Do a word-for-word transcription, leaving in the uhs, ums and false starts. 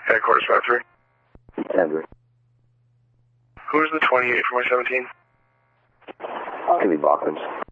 Headquarters five three. Andrew. Who's the twenty-eight for my seventeen? Could be Balkans.